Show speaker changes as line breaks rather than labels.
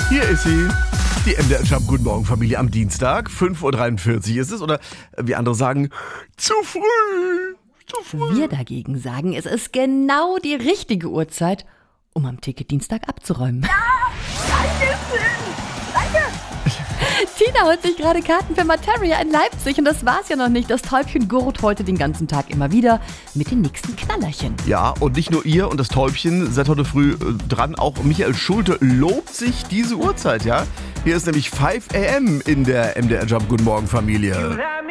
Hier ist sie. Die MDR Jump Guten Morgen Familie am Dienstag. 5.43 Uhr ist es. Oder wie andere sagen, zu früh. Zu früh.
Wir dagegen sagen, es ist genau die richtige Uhrzeit, um am Ticket Dienstag abzuräumen. Tina holt sich gerade Karten für Materia in Leipzig und das war's ja noch nicht. Das Täubchen gurrt heute den ganzen Tag immer wieder mit den nächsten Knallerchen.
Ja, und nicht nur ihr und das Täubchen seid heute früh dran. Auch Michael Schulte lobt sich diese Uhrzeit, ja? Hier ist nämlich 5 AM in der MDR Jump Guten Morgen Familie.